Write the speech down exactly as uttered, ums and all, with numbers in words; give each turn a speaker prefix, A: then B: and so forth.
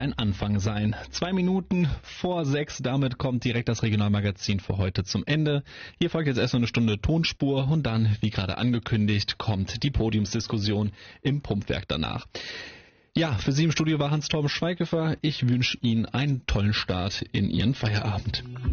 A: ein Anfang sein. Zwei Minuten vor sechs, damit kommt direkt das Regionalmagazin für heute zum Ende. Hier folgt jetzt erst noch eine Stunde Tonspur und dann, wie gerade angekündigt, kommt die Podiumsdiskussion im Pumpwerk danach. Ja, für Sie im Studio war Hans-Torben Schweighöfer. Ich wünsche Ihnen einen tollen Start in Ihren Feierabend.